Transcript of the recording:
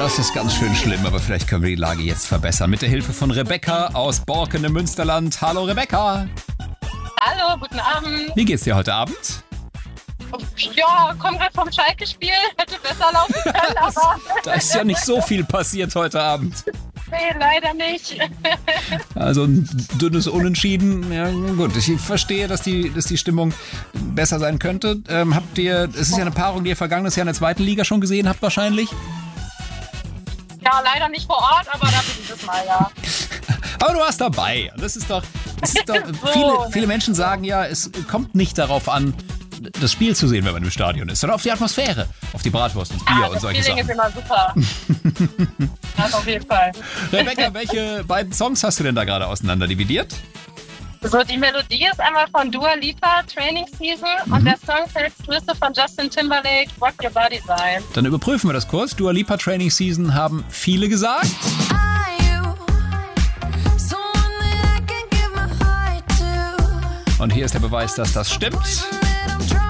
das ist ganz schön schlimm, aber vielleicht können wir die Lage jetzt verbessern. Mit der Hilfe von Rebecca aus Borken im Münsterland. Hallo Rebecca. Hallo, guten Abend. Wie geht's dir heute Abend? Ja, komm gerade vom Schalke-Spiel. Hätte besser laufen können, aber... Da ist ja nicht so viel passiert heute Abend. Nee, leider nicht. Also ein dünnes Unentschieden. Ja gut, ich verstehe, dass die Stimmung besser sein könnte. Es ist ja eine Paarung, die ihr vergangenes Jahr in der zweiten Liga schon gesehen habt wahrscheinlich. Ja, leider nicht vor Ort, aber dafür dieses Mal, ja. Aber du warst dabei. Das ist doch So. viele Menschen sagen ja, es kommt nicht darauf an, das Spiel zu sehen, wenn man im Stadion ist, sondern auf die Atmosphäre, auf die Bratwurst und Bier und solche Feeling Sachen. ist immer super. Das auf jeden Fall. Rebecca, welche beiden Songs hast du denn da gerade auseinander dividiert? So, die Melodie ist einmal von Dua Lipa, Training Season, und der Songtext müsste von Justin Timberlake, Rock Your Body sein. Dann überprüfen wir das kurz. Dua Lipa Training Season haben viele gesagt. Und hier ist der Beweis, dass das stimmt.